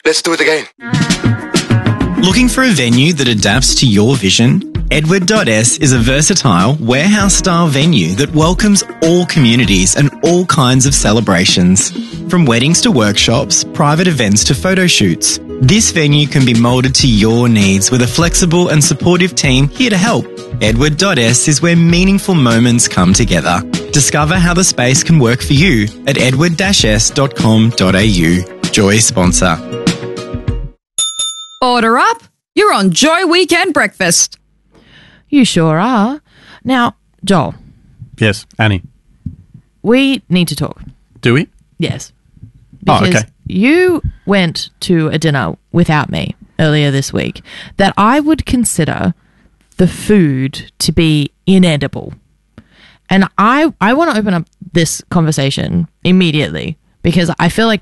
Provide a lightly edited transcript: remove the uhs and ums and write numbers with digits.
Let's do it again. Looking for a venue that adapts to your vision? Edward.s is a versatile, warehouse-style venue that welcomes all communities and all kinds of celebrations. From weddings to workshops, private events to photo shoots, this venue can be moulded to your needs with a flexible and supportive team here to help. Edward.s is where meaningful moments come together. Discover how the space can work for you at edward-s.com.au. Joy sponsor. Order up. You're on Joy Weekend Breakfast. You sure are. Now, Joel, Yes, Annie. we need to talk. Do we? Yes. Oh, Because okay. you went to a dinner without me earlier this week that I would consider the food to be inedible. And I want to open up this conversation immediately because I feel like